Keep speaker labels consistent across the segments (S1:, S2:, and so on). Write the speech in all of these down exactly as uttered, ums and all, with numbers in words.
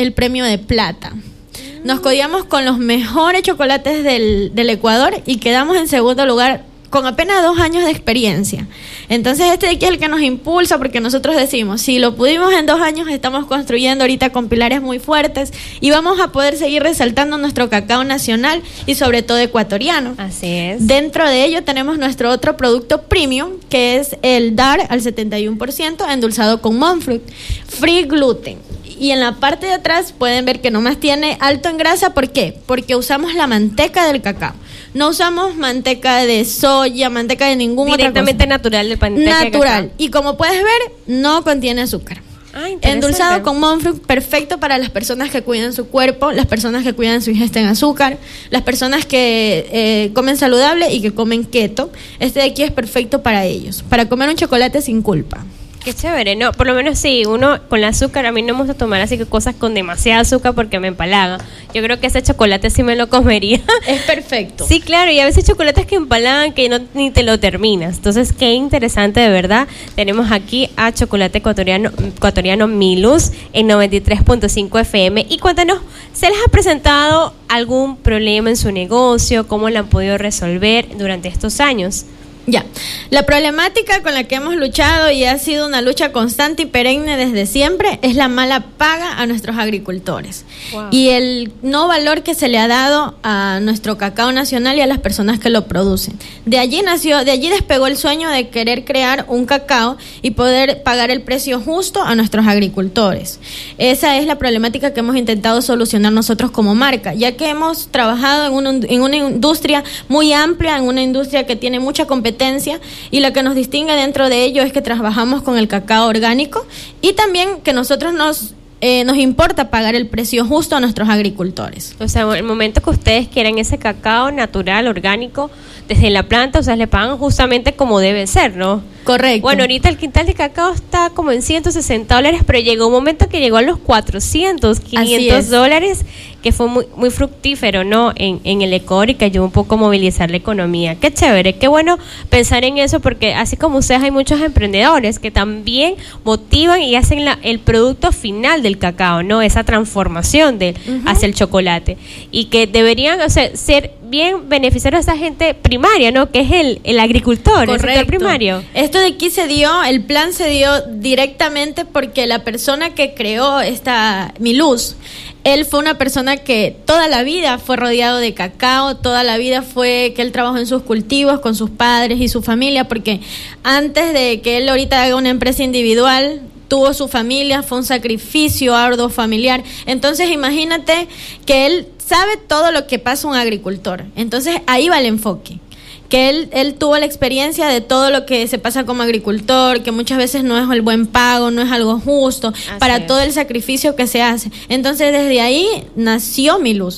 S1: el premio de plata. Nos codiamos con los mejores chocolates del, del Ecuador y quedamos en segundo lugar con apenas dos años de experiencia. Entonces este de aquí es el que nos impulsa, porque nosotros decimos, si lo pudimos en dos años, estamos construyendo ahorita con pilares muy fuertes y vamos a poder seguir resaltando nuestro cacao nacional y sobre todo ecuatoriano.
S2: Así es.
S1: Dentro de ello tenemos nuestro otro producto premium, que es el D A R al setenta y uno por ciento, endulzado con monk fruit, free gluten. Y en la parte de atrás pueden ver que nomás tiene alto en grasa. ¿Por qué? Porque usamos la manteca del cacao. No usamos manteca de soya, manteca de ningún otra cosa.
S2: Directamente natural de manteca.
S1: Natural. Y como puedes ver, no contiene azúcar.
S2: Ah,
S1: endulzado con monk fruit, perfecto para las personas que cuidan su cuerpo, las personas que cuidan su ingesta en azúcar, las personas que eh, comen saludable y que comen keto. Este de aquí es perfecto para ellos, para comer un chocolate sin culpa.
S2: Qué chévere, ¿no? Por lo menos sí, uno con el azúcar, a mí no me gusta tomar así que cosas con demasiada azúcar porque me empalaga. Yo creo que ese chocolate sí me lo comería.
S1: Es perfecto.
S2: Sí, claro, y a veces chocolates que empalagan que no ni te lo terminas. Entonces, qué interesante, de verdad. Tenemos aquí a Chocolate Ecuatoriano, ecuatoriano Miluz en noventa y tres punto cinco F M. Y cuéntanos, ¿se les ha presentado algún problema en su negocio? ¿Cómo lo han podido resolver durante estos años?
S1: Ya, la problemática con la que hemos luchado y ha sido una lucha constante y perenne desde siempre es la mala paga a nuestros agricultores. Wow. Y el no valor que se le ha dado a nuestro cacao nacional y a las personas que lo producen. De allí nació, de allí despegó el sueño de querer crear un cacao y poder pagar el precio justo a nuestros agricultores. Esa es la problemática que hemos intentado solucionar nosotros como marca, ya que hemos trabajado en una, en una industria muy amplia, en una industria que tiene mucha competencia, y lo que nos distingue dentro de ello es que trabajamos con el cacao orgánico y también que nosotros nos eh, nos importa pagar el precio justo a nuestros agricultores.
S2: O sea, en el momento que ustedes quieran ese cacao natural, orgánico, desde la planta, o sea, le pagan justamente como debe ser, ¿no?
S1: Correcto.
S2: Bueno, ahorita el quintal de cacao está como en ciento sesenta dólares, pero llegó un momento que llegó a los cuatrocientos, quinientos dólares, que fue muy muy fructífero, ¿no? En, en el Ecuador y que ayudó un poco a movilizar la economía. Qué chévere, qué bueno pensar en eso, porque así como ustedes hay muchos emprendedores que también motivan y hacen la, el producto final del cacao, ¿no? Esa transformación de, uh-huh. hacia el chocolate. Y que deberían, o sea, ser bien beneficiar a esa gente primaria, ¿no? Que es el, el agricultor,
S1: correcto.
S2: El sector primario.
S1: Esto de aquí se dio, el plan se dio directamente porque la persona que creó esta Miluz, él fue una persona que toda la vida fue rodeado de cacao, toda la vida fue que él trabajó en sus cultivos con sus padres y su familia, porque antes de que él ahorita haga una empresa individual, tuvo su familia, fue un sacrificio arduo familiar. Entonces imagínate que él sabe todo lo que pasa un agricultor. Entonces ahí va el enfoque. Que él, él tuvo la experiencia de todo lo que se pasa como agricultor, que muchas veces no es el buen pago, no es algo justo, así para es. Todo el sacrificio que se hace. Entonces desde ahí nació Miluz,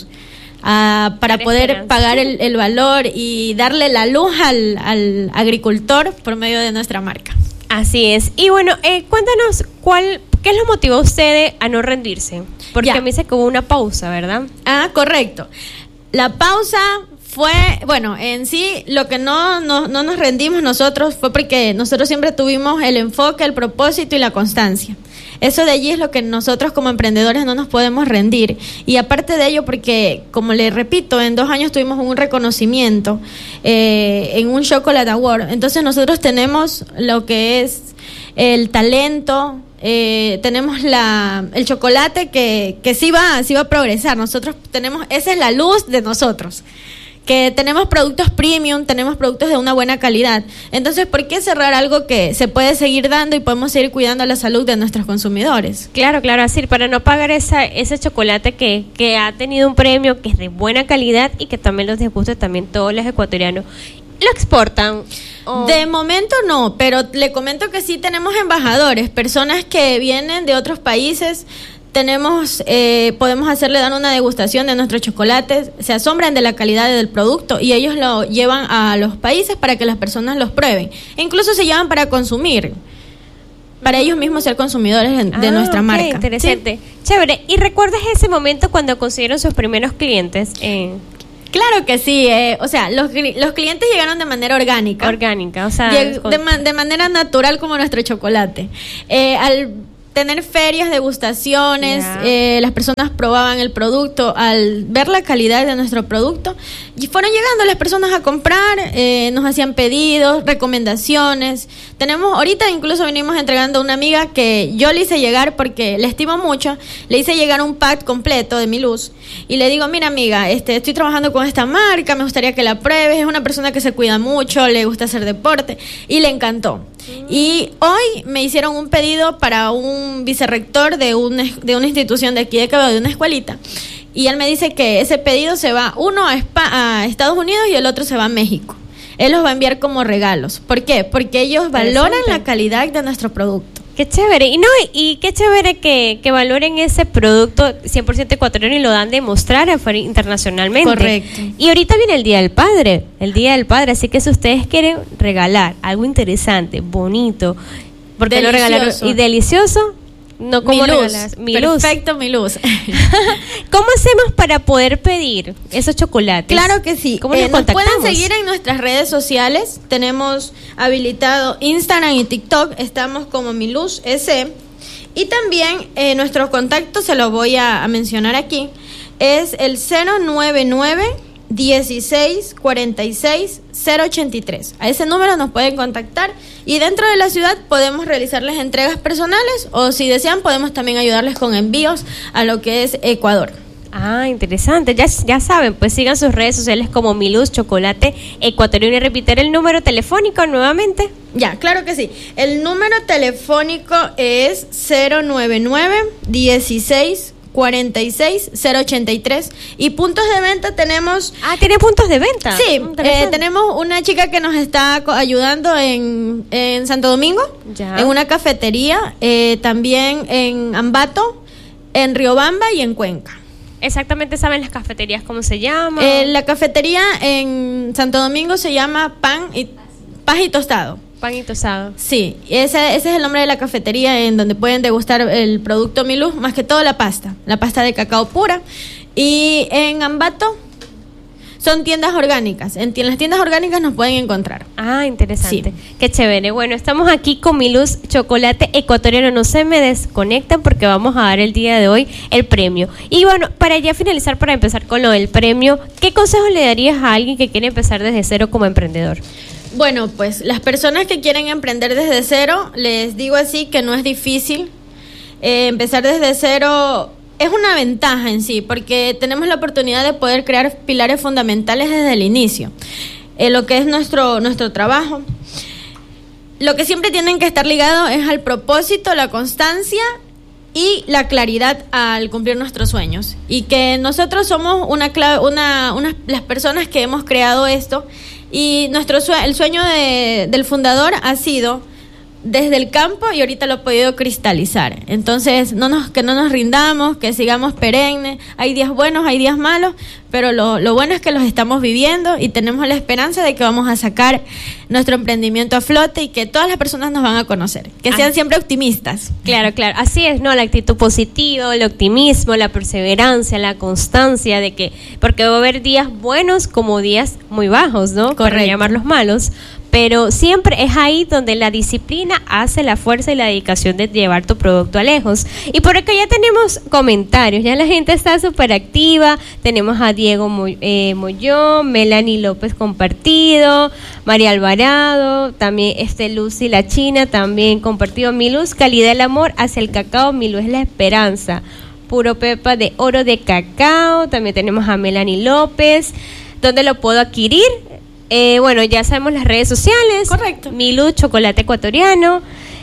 S1: uh, para poder esperanza. Pagar el, el valor y darle la luz al, al agricultor por medio de nuestra marca.
S2: Así es. Y bueno, eh, cuéntanos, ¿cuál, ¿qué es lo motivó a ustedes a no rendirse? Porque ya. A mí se hubo una pausa, ¿verdad?
S1: Ah, correcto. La pausa fue, bueno, en sí, lo que no, no, no nos rendimos nosotros fue porque nosotros siempre tuvimos el enfoque, el propósito y la constancia. Eso de allí es lo que nosotros como emprendedores no nos podemos rendir. Y aparte de ello, porque, como les repito, en dos años tuvimos un reconocimiento eh, en un Chocolate Award. Entonces nosotros tenemos lo que es el talento, eh, tenemos la el chocolate que, que sí va, sí va a progresar. Nosotros tenemos, esa es la luz de nosotros. Que tenemos productos premium, tenemos productos de una buena calidad. Entonces, ¿por qué cerrar algo que se puede seguir dando y podemos seguir cuidando la salud de nuestros consumidores?
S2: Claro, claro, así, para no pagar esa ese chocolate que, que ha tenido un premio, que es de buena calidad y que también los disgusta también todos los ecuatorianos. ¿Lo exportan? Oh.
S1: De momento no, pero le comento que sí tenemos embajadores, personas que vienen de otros países. Tenemos, eh, podemos hacerle dar una degustación de nuestros chocolates, se asombran de la calidad del producto y ellos lo llevan a los países para que las personas los prueben. E incluso se llevan para consumir, para ellos mismos ser consumidores de, ah, de nuestra okay, marca.
S2: Interesante, ¿sí? Chévere. ¿Y recuerdas ese momento cuando consiguieron sus primeros clientes? Eh...
S1: Claro que sí, eh, o sea, los, los clientes llegaron de manera orgánica.
S2: Orgánica, o sea...
S1: De, de, de manera natural como nuestro chocolate. Eh, al... tener ferias, degustaciones,
S2: yeah.
S1: eh, las personas probaban el producto, al ver la calidad de nuestro producto, y fueron llegando las personas a comprar, eh, nos hacían pedidos, recomendaciones. Tenemos, ahorita incluso venimos entregando a una amiga que yo le hice llegar, porque le estimo mucho, le hice llegar un pack completo de Miluz, y le digo, mira amiga, este, estoy trabajando con esta marca, me gustaría que la pruebes, es una persona que se cuida mucho, le gusta hacer deporte, y le encantó. Y hoy me hicieron un pedido para un vicerrector de, un, de una institución de aquí de Quevedo, de una escuelita, y él me dice que ese pedido se va uno a, Spa, a Estados Unidos y el otro se va a México. Él los va a enviar como regalos. ¿Por qué? Porque ellos valoran la calidad de nuestro producto.
S2: Qué chévere, y no y qué chévere que, que valoren ese producto cien por ciento ecuatoriano y lo dan de mostrar afuera internacionalmente.
S1: Correcto.
S2: Y ahorita viene el Día del Padre, el Día del Padre, así que si ustedes quieren regalar algo interesante, bonito, porque lo regalaron y delicioso, no como regalar Miluz.
S1: Perfecto, Miluz.
S2: ¿Cómo hacemos para poder pedir esos chocolates?
S1: Claro que sí.
S2: ¿Cómo
S1: eh,
S2: nos
S1: nos
S2: contactamos?
S1: pueden seguir en nuestras redes sociales. Tenemos habilitado Instagram y TikTok. Estamos como Miluz S. Y también eh, nuestros contactos, se los voy a, a mencionar aquí, es el cero nueve nueve, dieciséis, cuarenta y seis, cero ochenta y tres. A ese número nos pueden contactar y dentro de la ciudad podemos realizarles entregas personales, o si desean podemos también ayudarles con envíos a lo que es Ecuador.
S2: Ah, interesante. Ya, ya saben, pues sigan sus redes sociales como Miluz Chocolate Ecuatoriano, y repetir el número telefónico nuevamente.
S1: Ya, claro que sí. El número telefónico es cero nueve nueve, dieciséis, cuarenta y seis, cero ochenta y tres. Y puntos de venta tenemos...
S2: Ah, ¿tiene puntos de venta?
S1: Sí, eh, tenemos una chica que nos está ayudando en, en Santo Domingo, ya. En una cafetería, eh, también en Ambato, en Riobamba y en Cuenca.
S2: Exactamente, ¿saben las cafeterías cómo se llaman?
S1: Eh, la cafetería en Santo Domingo se llama Pan y, Paz y Tostado.
S2: Pan y Tostado.
S1: Sí, ese, ese es el nombre de la cafetería en donde pueden degustar el producto Miluz, más que todo la pasta, la pasta de cacao pura. Y en Ambato son tiendas orgánicas. En, en las tiendas orgánicas nos pueden encontrar.
S2: Ah, interesante.
S1: Sí.
S2: Qué chévere. Bueno, estamos aquí con Miluz Chocolate Ecuatoriano. No se me desconectan porque vamos a dar el día de hoy el premio. Y bueno, para ya finalizar, para empezar con lo del premio, ¿qué consejos le darías a alguien que quiere empezar desde cero como emprendedor?
S1: Bueno, pues las personas que quieren emprender desde cero, les digo así que no es difícil. Eh, empezar desde cero es una ventaja en sí, porque tenemos la oportunidad de poder crear pilares fundamentales desde el inicio. Eh, lo que es nuestro, nuestro trabajo. Lo que siempre tienen que estar ligados es al propósito, la constancia y la claridad al cumplir nuestros sueños. Y que nosotros somos una, una, una las personas que hemos creado esto. Y nuestro sue- el sueño de, del fundador ha sido desde el campo y ahorita lo he podido cristalizar. Entonces, no nos, que no nos rindamos, que sigamos perennes. Hay días buenos, hay días malos, pero lo, lo bueno es que los estamos viviendo y tenemos la esperanza de que vamos a sacar nuestro emprendimiento a flote y que todas las personas nos van a conocer. Que sean ah. siempre optimistas.
S2: Claro, claro. Así es, ¿no? La actitud positiva, el optimismo, la perseverancia, la constancia de que... Porque va a haber días buenos como días muy bajos, ¿no? Correcto. Para llamarlos malos. Pero siempre es ahí donde la disciplina hace la fuerza y la dedicación de llevar tu producto a lejos. Y por acá ya tenemos comentarios, ya la gente está súper activa. Tenemos a Diego Moy, eh, Mollón, Melanie López compartido, María Alvarado, también este Lucy La China también compartido. Miluz, calidad del amor hacia el cacao, Miluz es la esperanza. Puro pepa de oro de cacao. También tenemos a Melanie López. ¿Dónde lo puedo adquirir? Eh, bueno, ya sabemos las redes sociales.
S1: Correcto.
S2: Miluz Chocolate Ecuatoriano.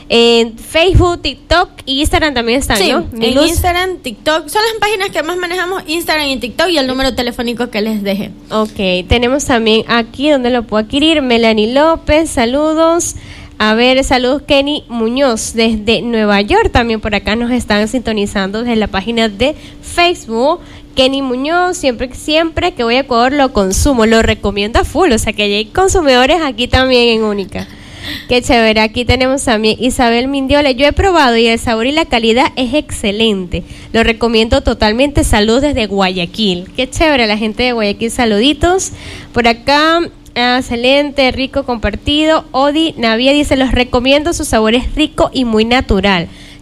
S2: En Facebook, TikTok y Instagram también están,
S1: sí,
S2: ¿no?
S1: En Instagram, TikTok. Son las páginas que más manejamos, Instagram y TikTok, y el número telefónico que les dejé.
S2: Ok, tenemos también aquí donde lo puedo adquirir. Melanie López, saludos. A ver, saludos Kenny Muñoz desde Nueva York. También por acá nos están sintonizando desde la página de Facebook. Kenny Muñoz, siempre siempre que voy a Ecuador lo consumo, lo recomiendo a full, o sea que hay consumidores aquí también en Única. Qué chévere. Aquí tenemos también Isabel Mindiola. Yo he probado y el sabor y la calidad es excelente, lo recomiendo totalmente. Saludos desde Guayaquil. Qué chévere, la gente de Guayaquil, saluditos. Por acá, ah, excelente, rico, compartido. Odi Navia dice, los recomiendo, su sabor es rico y muy natural.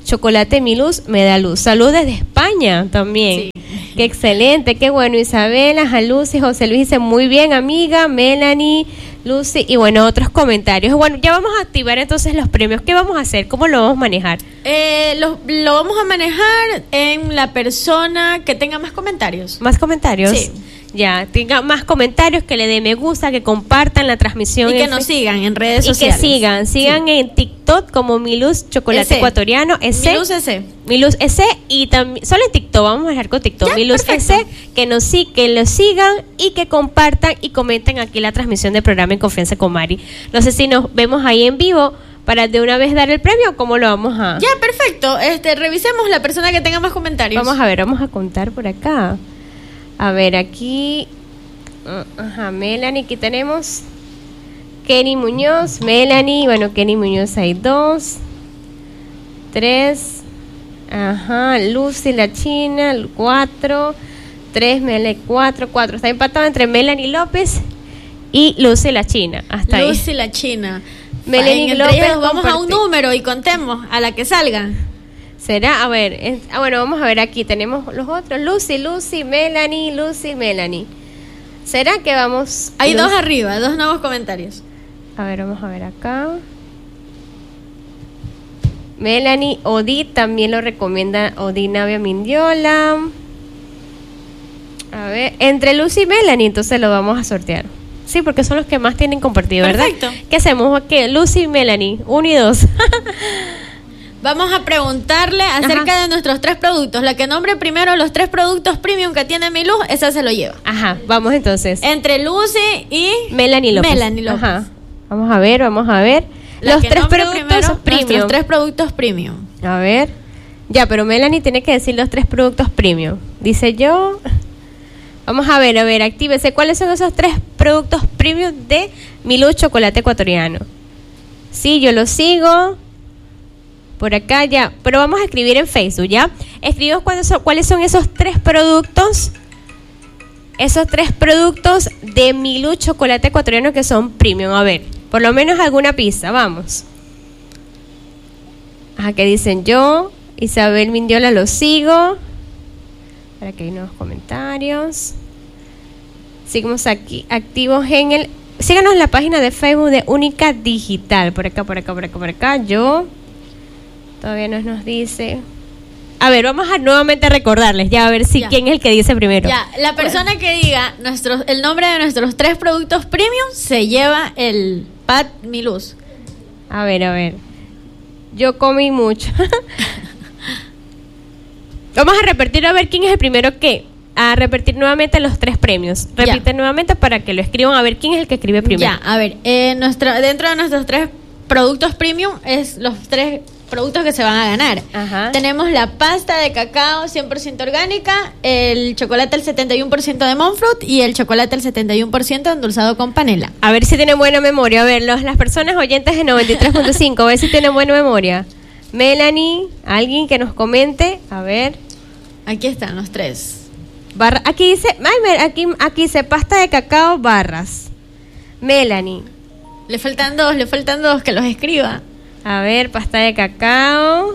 S2: chocolate Mi Luz me da luz. Salud desde España también. Sí. Qué excelente, qué bueno. Isabela, a Lucy, José Luis dice muy bien, amiga. Melanie, Lucy y bueno, otros comentarios. Bueno, ya vamos a activar entonces los premios. ¿Qué vamos a hacer? ¿Cómo lo vamos a manejar?
S1: Eh, lo, lo vamos a manejar en la persona que tenga más comentarios.
S2: ¿Más comentarios?
S1: Sí.
S2: Ya, tenga más comentarios, que le dé me gusta, que compartan la transmisión.
S1: Y que nos sigan en redes
S2: y
S1: sociales.
S2: Y que sigan, sigan sí. en TikTok como Mi Luz Chocolate S. Ecuatoriano. S.
S1: Mi Luz S.
S2: Mi Luz S. Y también, solo en TikTok, vamos a dejar con TikTok.
S1: Ya,
S2: Mi Luz
S1: perfecto.
S2: S. Que nos que lo sigan y que compartan y comenten aquí la transmisión del programa En Confianza con Mari. No sé si nos vemos ahí en vivo para de una vez dar el premio o cómo lo vamos a...
S1: Ya, perfecto. Este, revisemos la persona que tenga más comentarios.
S2: Vamos a ver, vamos a contar por acá. A ver, aquí... Ajá, Melanie, aquí tenemos Kenny Muñoz, Melanie, bueno, Kenny Muñoz hay dos, tres, ajá, Lucy la China, cuatro, tres, Melanie, cuatro, cuatro, está empatado entre Melanie López y Lucy la China, hasta
S1: Lucy
S2: ahí.
S1: Lucy la China.
S2: Melanie López,
S1: ellos, vamos a un número y contemos a la que salga.
S2: ¿Será? A ver, es, ah, bueno, vamos a ver aquí, tenemos los otros, Lucy, Lucy, Melanie, Lucy, Melanie. ¿Será que vamos?
S1: Hay
S2: Lucy?
S1: dos arriba, dos nuevos comentarios.
S2: A ver, vamos a ver acá. Melanie Odit también lo recomienda Odinavia Mindiola. A ver, entre Lucy y Melanie, entonces lo vamos a sortear. Sí, porque son los que más tienen compartido, ¿verdad?
S1: Perfecto.
S2: ¿Qué hacemos? ¿Qué? Lucy y Melanie, uno y dos.
S1: Vamos a preguntarle acerca Ajá. de nuestros tres productos. La que nombre primero los tres productos premium que tiene Mi Luz, esa se lo lleva.
S2: Ajá, vamos entonces.
S1: Entre Lucy y
S2: Melanie López.
S1: Melanie López.
S2: Ajá. Vamos a ver, vamos a ver.
S1: La
S2: los tres productos
S1: primero,
S2: premium.
S1: Nuestros tres productos premium.
S2: A ver. Ya, pero Melanie tiene que decir los tres productos premium. Dice yo. Vamos a ver, a ver, actívese. ¿Cuáles son esos tres productos premium de Mi Luz Chocolate Ecuatoriano? Sí, yo lo sigo. Por acá ya, pero vamos a escribir en Facebook, ¿ya? Escribimos cuáles son, cuáles son esos tres productos, esos tres productos de Mi Luz Chocolate Ecuatoriano que son premium. A ver, por lo menos alguna pista, vamos. Ajá, que dicen yo, Isabel Mindiola, lo sigo. Para que hay nuevos comentarios. Seguimos aquí, activos en el... Síganos en la página de Facebook de Única Digital. Por acá, por acá, por acá, por acá, yo... Todavía no nos dice. A ver, vamos a nuevamente recordarles, ya a ver si ya. quién es el que dice primero.
S1: Ya, la persona bueno. que diga nuestros, el nombre de nuestros tres productos premium se lleva el pad Mi Luz.
S2: A ver, a ver. Yo comí mucho. Vamos a repetir a ver quién es el primero que. A repetir nuevamente los tres premios. Repite ya. nuevamente para que lo escriban a ver quién es el que escribe primero.
S1: Ya, a ver, eh, nuestra, dentro de nuestros tres productos premium es los tres productos que se van a ganar.
S2: Ajá.
S1: Tenemos la pasta de cacao cien por ciento orgánica, el chocolate al setenta y uno por ciento de Monfruit y el chocolate al setenta y uno por ciento endulzado con panela.
S2: A ver si tienen buena memoria. A ver, los, las personas oyentes de noventa y tres punto cinco, a ver si tienen buena memoria. Melanie, alguien que nos comente. A ver.
S1: Aquí están los tres.
S2: Barra, aquí dice, ay, aquí, aquí dice pasta de cacao barras. Melanie.
S1: Le faltan dos, le faltan dos, que los escriba.
S2: A ver, pasta de cacao.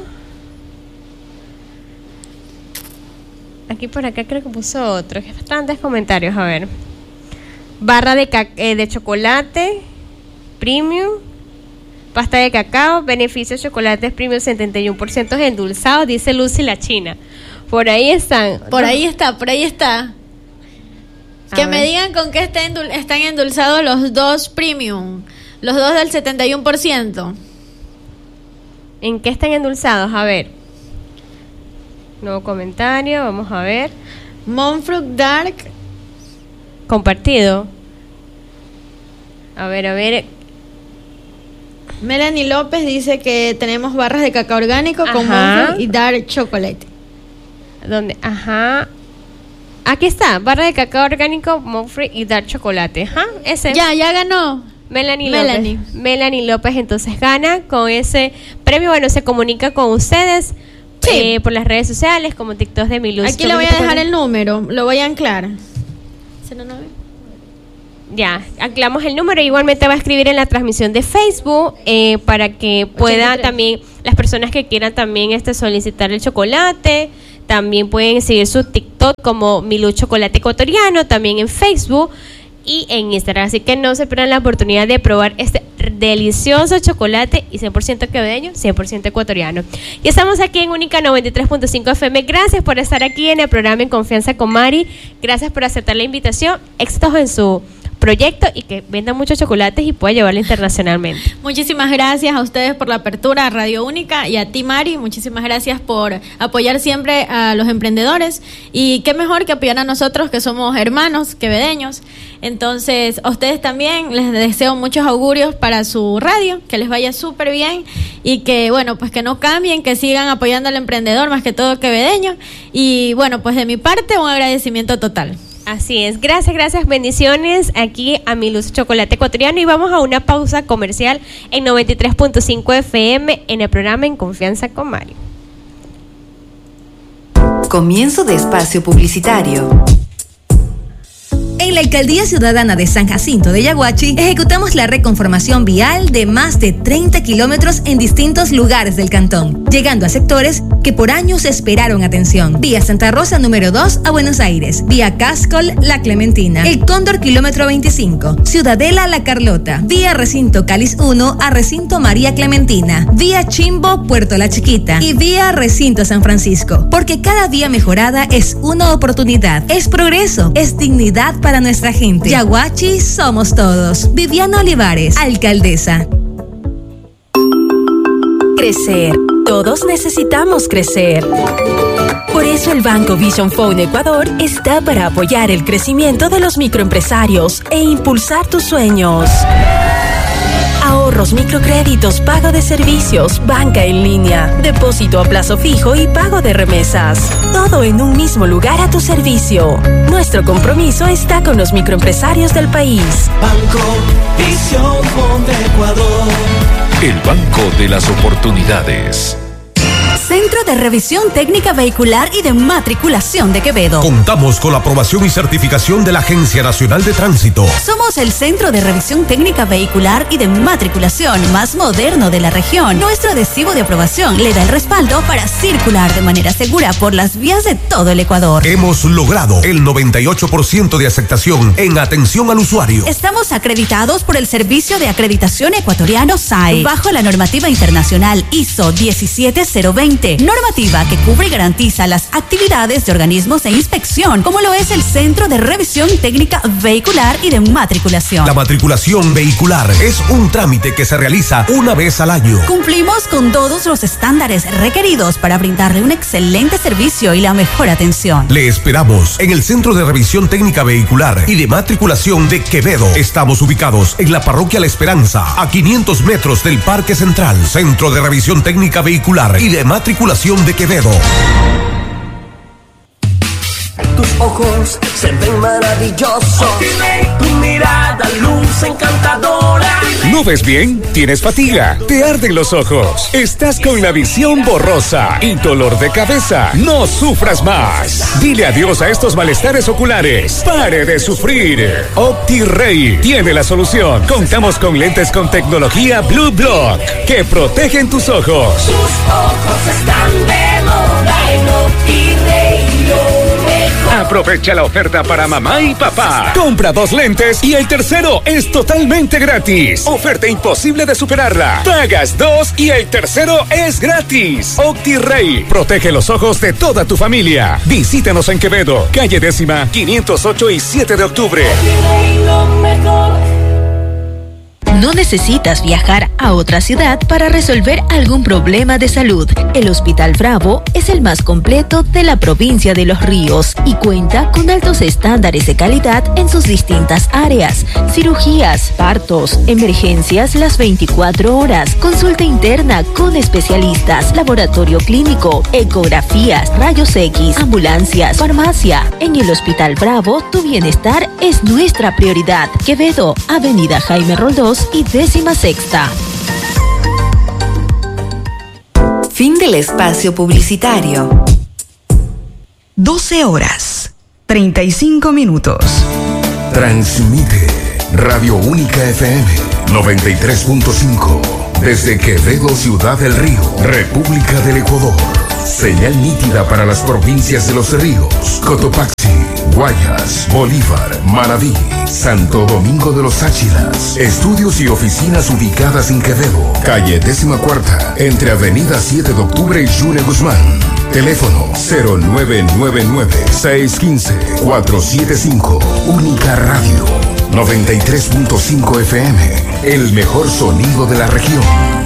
S2: Aquí por acá creo que puso otro. Bastantes comentarios, a ver. Barra de, ca eh, de chocolate premium. Pasta de cacao, beneficios chocolates premium setenta y uno por ciento endulzados, dice Lucy la China. Por ahí están.
S1: Por no. ahí está, por ahí está. A que ver. Me digan con qué está endul están endulzados los dos premium. Los dos del setenta y uno por ciento.
S2: ¿En qué están endulzados? A ver. Nuevo comentario, vamos a ver.
S1: Monfruit Dark.
S2: Compartido. A ver, a ver.
S1: Melanie López dice que tenemos barras de cacao orgánico Ajá. con Monfruit y Dark Chocolate.
S2: ¿Dónde? Ajá. Aquí está, barra de cacao orgánico, Monfruit y Dark Chocolate. Ajá, ese.
S1: Ya, ya ganó.
S2: Melanie,
S1: Melanie
S2: López. Melanie López entonces gana con ese premio. Bueno, se comunica con ustedes sí. eh, por las redes sociales como TikTok de Mi Luz.
S1: Aquí le voy a dejar el número, lo voy a anclar. ¿cero nueve?
S2: Ya, aclaramos el número. Igualmente va a escribir en la transmisión de Facebook eh, para que pueda ochenta y tres. También las personas que quieran también este solicitar el chocolate. También pueden seguir su TikTok como Milú Chocolate Ecuatoriano, también en Facebook y en Instagram. Así que no se pierdan la oportunidad de probar este delicioso chocolate y cien por ciento quevedeño, cien por ciento ecuatoriano. Y estamos aquí en Única noventa y tres punto cinco F M. Gracias por estar aquí en el programa En Confianza con Mari. Gracias por aceptar la invitación. Éxitos en su proyecto y que venda muchos chocolates y pueda llevarlo internacionalmente.
S1: Muchísimas gracias a ustedes por la apertura a Radio Única y a ti, Mari. Muchísimas gracias por apoyar siempre a los emprendedores y qué mejor que apoyar a nosotros que somos hermanos quevedeños. Entonces, a ustedes también les deseo muchos augurios para su radio, que les vaya súper bien y que, bueno, pues que no cambien, que sigan apoyando al emprendedor, más que todo quevedeño. Y, bueno, pues de mi parte, un agradecimiento total.
S2: Así es, gracias, gracias, bendiciones aquí a Milú Chocolate Ecuatoriano y vamos a una pausa comercial en noventa y tres punto cinco F M en el programa En Confianza con Mario.
S3: Comienzo de espacio publicitario. En la Alcaldía Ciudadana de San Jacinto de Yaguachi, ejecutamos la reconformación vial de más de treinta kilómetros en distintos lugares del cantón, llegando a sectores que por años esperaron atención. Vía Santa Rosa número dos a Buenos Aires, vía Cascol La Clementina, El Cóndor kilómetro veinticinco, Ciudadela La Carlota, vía Recinto Cáliz uno a Recinto María Clementina, vía Chimbo Puerto La Chiquita y vía Recinto San Francisco, porque cada vía mejorada es una oportunidad, es progreso, es dignidad para nuestra gente. Yaguachi somos todos. Viviana Olivares, alcaldesa. Crecer. Todos necesitamos crecer. Por eso el Banco Vision Phone Ecuador está para apoyar el crecimiento de los microempresarios e impulsar tus sueños. Ahorros, microcréditos, pago de servicios, banca en línea, depósito a plazo fijo y pago de remesas. Todo en un mismo lugar a tu servicio. Nuestro compromiso está con los microempresarios del país.
S4: Banco Vision Phone de Ecuador.
S5: El banco de las oportunidades.
S3: Centro de Revisión Técnica Vehicular y de Matriculación de Quevedo.
S6: Contamos con la aprobación y certificación de la Agencia Nacional de Tránsito.
S3: Somos el Centro de Revisión Técnica Vehicular y de Matriculación más moderno de la región. Nuestro adhesivo de aprobación le da el respaldo para circular de manera segura por las vías de todo el Ecuador.
S6: Hemos logrado el noventa y ocho por ciento de aceptación en atención al usuario.
S3: Estamos acreditados por el Servicio de Acreditación Ecuatoriano S A E, bajo la normativa internacional I S O diecisiete cero veinte. Normativa que cubre y garantiza las actividades de organismos de inspección, como lo es el Centro de Revisión Técnica Vehicular y de Matriculación.
S6: La matriculación vehicular es un trámite que se realiza una vez al año.
S3: Cumplimos con todos los estándares requeridos para brindarle un excelente servicio y la mejor atención.
S6: Le esperamos en el Centro de Revisión Técnica Vehicular y de Matriculación de Quevedo. Estamos ubicados en la Parroquia La Esperanza, a quinientos metros del Parque Central. Centro de Revisión Técnica Vehicular y de Matriculación de Quevedo.
S4: Tus ojos se ven maravillosos. Tu mirada luce encantadora.
S5: ¿No ves bien? ¿Tienes fatiga? ¿Te arden los ojos? ¿Estás con la visión borrosa y dolor de cabeza? No sufras más. Dile adiós a estos malestares oculares. Pare de sufrir. OptiRay tiene la solución. Contamos con lentes con tecnología Blue Block que protegen tus ojos.
S4: Tus ojos están de moda en OptiRay.
S5: Aprovecha la oferta para mamá y papá. Compra dos lentes y el tercero es totalmente gratis. Oferta imposible de superarla. Pagas dos y el tercero es gratis. OptiRay protege los ojos de toda tu familia. Visítanos en Quevedo, calle décima, quinientos ocho y siete de octubre.
S3: No necesitas viajar a otra ciudad para resolver algún problema de salud. El Hospital Bravo es el más completo de la provincia de Los Ríos y cuenta con altos estándares de calidad en sus distintas áreas: cirugías, partos, emergencias las veinticuatro horas, consulta interna con especialistas, laboratorio clínico, ecografías, rayos X, ambulancias, farmacia. En el Hospital Bravo, tu bienestar es nuestra prioridad. Quevedo, Avenida Jaime Roldós y décima sexta. Fin del espacio publicitario.
S7: doce horas, treinta y cinco minutos.
S6: Transmite Radio Única F M noventa y tres punto cinco. Desde Quevedo, Ciudad del Río, República del Ecuador. Señal nítida para las provincias de Los Ríos, Cotopaxi, Guayas, Bolívar, Manabí, Santo Domingo de los Áchilas. Estudios y oficinas ubicadas en Quevedo, calle décima cuarta, entre Avenida siete de octubre y June Guzmán. Teléfono cero nueve nueve nueve, seis uno cinco, cuatro siete cinco. Única Radio noventa y tres punto cinco F M. El mejor sonido de la región.